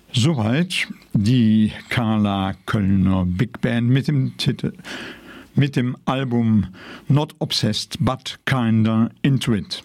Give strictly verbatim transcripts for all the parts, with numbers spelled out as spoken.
Soweit die Carla Kölner Big Band mit dem Titel, mit dem Album Not Obsessed but Kinda Into It.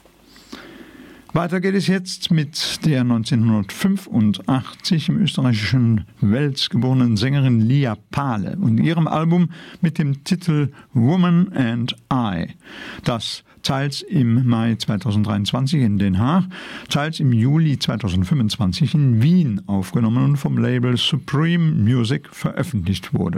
Weiter geht es jetzt mit der neunzehnhundertfünfundachtzig im österreichischen Wels geborenen Sängerin Lia Pahle und ihrem Album mit dem Titel Woman and I, das teils im Mai zweitausenddreiundzwanzig in Den Haag, teils im Juli zweitausendfünfundzwanzig in Wien aufgenommen und vom Label Supreme Music veröffentlicht wurde.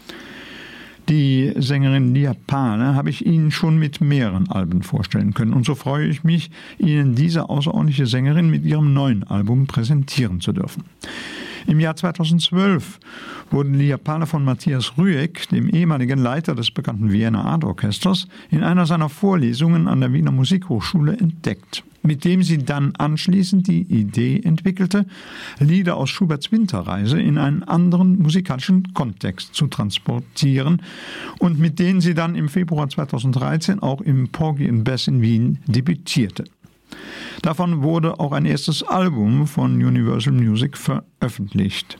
Die Sängerin Lia Pahle habe ich Ihnen schon mit mehreren Alben vorstellen können und so freue ich mich, Ihnen diese außerordentliche Sängerin mit ihrem neuen Album präsentieren zu dürfen. Im Jahr zweitausendzwölf wurde Lia Pahle von Matthias Rüegg, dem ehemaligen Leiter des bekannten Wiener Art Orchesters, in einer seiner Vorlesungen an der Wiener Musikhochschule entdeckt, mit dem sie dann anschließend die Idee entwickelte, Lieder aus Schuberts Winterreise in einen anderen musikalischen Kontext zu transportieren und mit denen sie dann im Februar zweitausenddreizehn auch im Porgy and Bess in Wien debütierte. Davon wurde auch ein erstes Album von Universal Music veröffentlicht.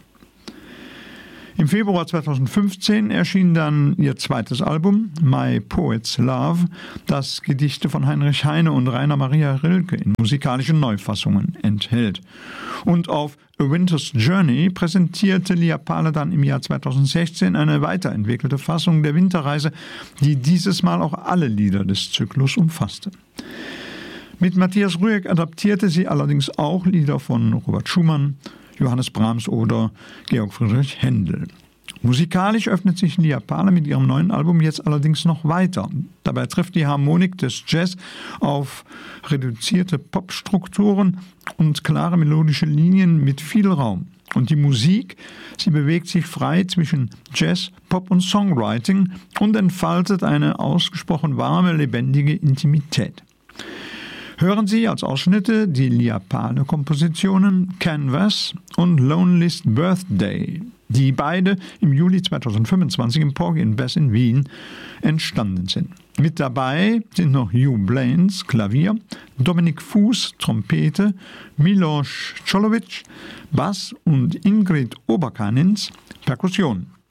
Im Februar zweitausendfünfzehn erschien dann ihr zweites Album, My Poet's Love, das Gedichte von Heinrich Heine und Rainer Maria Rilke in musikalischen Neufassungen enthält. Und auf A Winter's Journey präsentierte Lia Pahle dann im Jahr zweitausendsechzehn eine weiterentwickelte Fassung der Winterreise, die dieses Mal auch alle Lieder des Zyklus umfasste. Mit Matthias Rüegg adaptierte sie allerdings auch Lieder von Robert Schumann, Johannes Brahms oder Georg Friedrich Händel. Musikalisch öffnet sich Lia Pahle mit ihrem neuen Album jetzt allerdings noch weiter. Dabei trifft die Harmonik des Jazz auf reduzierte Popstrukturen und klare melodische Linien mit viel Raum. Und die Musik, sie bewegt sich frei zwischen Jazz, Pop und Songwriting und entfaltet eine ausgesprochen warme, lebendige Intimität. Hören Sie als Ausschnitte die Lia Pahle-Kompositionen Canvas und Loneliest Birthday, die beide im Juli zweitausendfünfundzwanzig im Porgy and Bess in Wien entstanden sind. Mit dabei sind noch Hugh Blaines, Klavier, Dominik Fuß, Trompete, Milos Čolović, Bass und Ingrid Oberkanins, Perkussion.